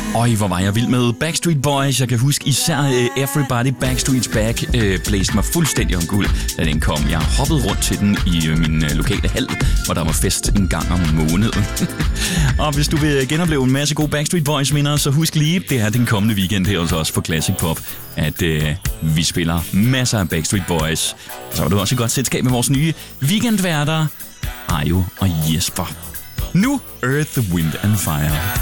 Øj, hvor var jeg vild med Backstreet Boys. Jeg kan huske især Everybody Backstreet's Back blæste mig fuldstændig omkuld, da den kom. Jeg hoppede rundt til den i min lokale hal, hvor der var fest en gang om måneden. Og hvis du vil genopleve en masse gode Backstreet Boys minder, så husk lige, det er den kommende weekend her hos os på Classic Pop, at vi spiller masser af Backstreet Boys. Så var du også et godt selskab med vores nye weekendværter, Ayo og Jesper. Nu Earth, Wind and Fire.